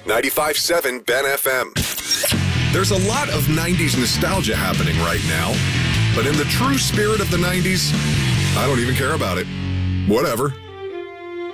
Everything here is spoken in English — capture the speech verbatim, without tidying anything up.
ninety-five point seven Ben F M. There's a lot of nineties nostalgia happening right now, but in the true spirit of the nineties, I don't even care about it. Whatever.